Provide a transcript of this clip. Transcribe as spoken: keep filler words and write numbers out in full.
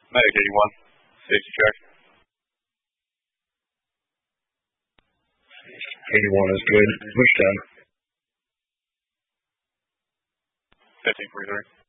Medic eighty-one, safety check. eighty-one is good. Push down. fifteen forty-three.